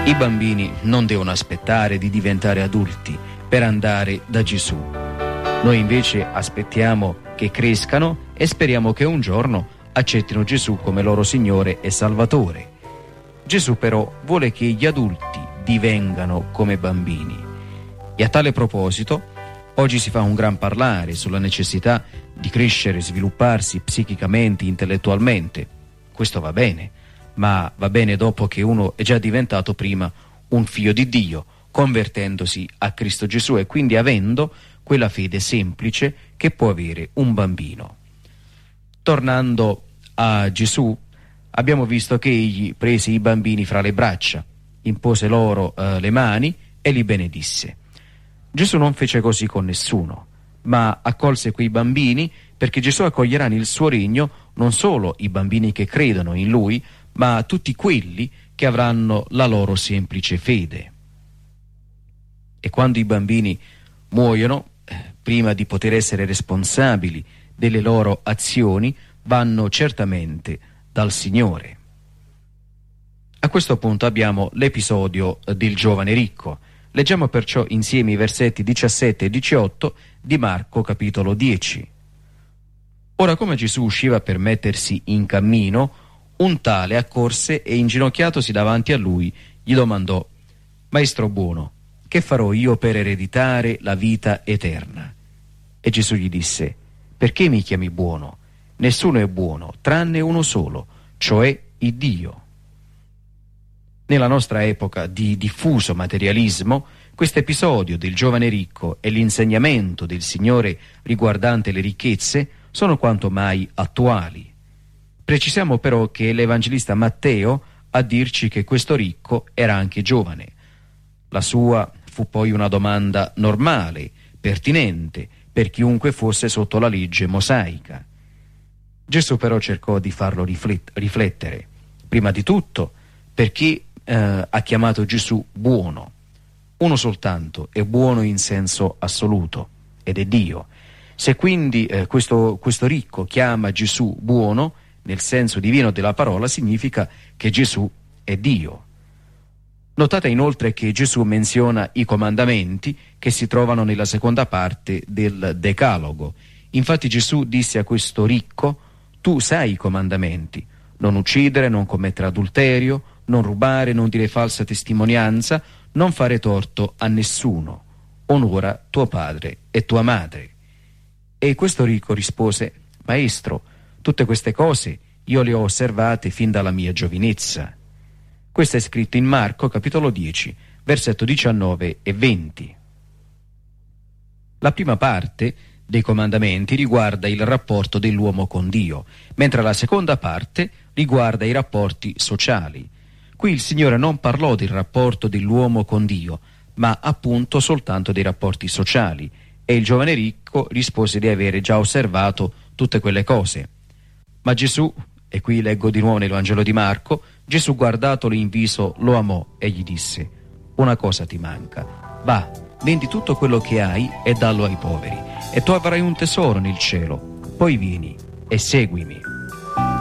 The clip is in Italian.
I bambini non devono aspettare di diventare adulti per andare da Gesù. Noi invece aspettiamo che crescano e speriamo che un giorno accettino Gesù come loro Signore e Salvatore. Gesù però vuole che gli adulti divengano come bambini. E a tale proposito, oggi si fa un gran parlare sulla necessità di crescere e svilupparsi psichicamente, intellettualmente. Questo va bene, ma va bene dopo che uno è già diventato prima un figlio di Dio, convertendosi a Cristo Gesù e quindi avendo quella fede semplice che può avere un bambino. Tornando a Gesù, abbiamo visto che egli prese i bambini fra le braccia, impose loro le mani e li benedisse. Gesù non fece così con nessuno, ma accolse quei bambini perché Gesù accoglierà nel suo regno non solo i bambini che credono in Lui, ma tutti quelli che avranno la loro semplice fede. E quando i bambini muoiono, prima di poter essere responsabili delle loro azioni, vanno certamente dal Signore. A questo punto abbiamo l'episodio del giovane ricco. Leggiamo perciò insieme i versetti 17 e 18 di Marco capitolo 10. Ora, come Gesù usciva per mettersi in cammino, un tale accorse e inginocchiatosi davanti a lui gli domandò: Maestro buono, che farò io per ereditare la vita eterna? E Gesù gli disse: perché mi chiami buono? Nessuno è buono, tranne uno solo, cioè il Dio. Nella nostra epoca di diffuso materialismo, questo episodio del giovane ricco e l'insegnamento del Signore riguardante le ricchezze sono quanto mai attuali. Precisiamo però che l'Evangelista Matteo a dirci che questo ricco era anche giovane. La sua fu poi una domanda normale, pertinente, per chiunque fosse sotto la legge mosaica. Gesù però cercò di farlo riflettere. Prima di tutto, perché ha chiamato Gesù buono. Uno soltanto è buono in senso assoluto, ed è Dio. Se quindi questo ricco chiama Gesù buono, nel senso divino della parola, significa che Gesù è Dio. Notate inoltre che Gesù menziona i comandamenti che si trovano nella seconda parte del Decalogo. Infatti Gesù disse a questo ricco: tu sai i comandamenti: non uccidere, non commettere adulterio, non rubare, non dire falsa testimonianza, non fare torto a nessuno, onora tuo padre e tua madre. E questo ricco rispose: Maestro, tutte queste cose io le ho osservate fin dalla mia giovinezza. Questo è scritto in Marco capitolo 10, versetto 19 e 20. La prima parte dei comandamenti riguarda il rapporto dell'uomo con Dio, mentre la seconda parte riguarda i rapporti sociali. Qui il Signore non parlò del rapporto dell'uomo con Dio, ma appunto soltanto dei rapporti sociali, e il giovane ricco rispose di avere già osservato tutte quelle cose. Ma Gesù, e qui leggo di nuovo nel Vangelo di Marco, Gesù guardatolo in viso lo amò e gli disse: una cosa ti manca, va, vendi tutto quello che hai e dallo ai poveri, e tu avrai un tesoro nel cielo, poi vieni e seguimi.